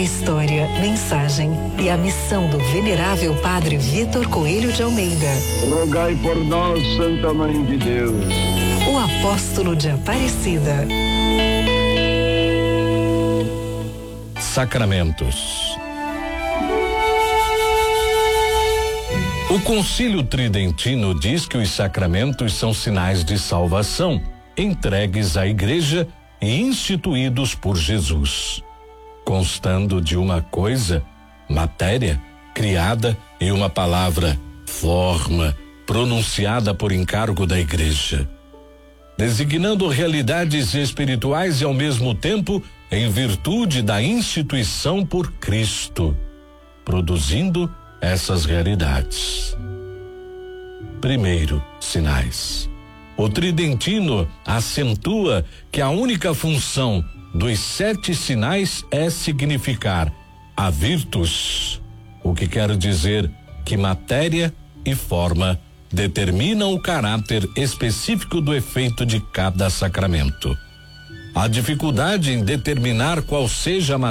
história, mensagem e a missão do venerável Padre Vitor Coelho de Almeida. Rogai por nós, Santa Mãe de Deus. O apóstolo de Aparecida. Sacramentos. O Concílio Tridentino diz que os sacramentos são sinais de salvação, entregues à Igreja e instituídos por Jesus, constando de uma coisa, matéria, criada, e uma palavra, forma, pronunciada por encargo da Igreja, designando realidades espirituais e ao mesmo tempo em virtude da instituição por Cristo, produzindo essas realidades. Primeiro, sinais. O Tridentino acentua que a única função dos 7 sinais é significar a virtus, o que quer dizer que matéria e forma determinam o caráter específico do efeito de cada sacramento. A dificuldade em determinar qual seja a